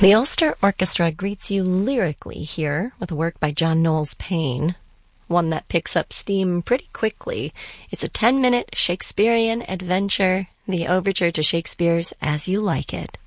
The Ulster Orchestra greets you lyrically here with a work by John Knowles Paine, one that picks up steam pretty quickly. It's a 10-minute Shakespearean adventure, the overture to Shakespeare's As You Like It.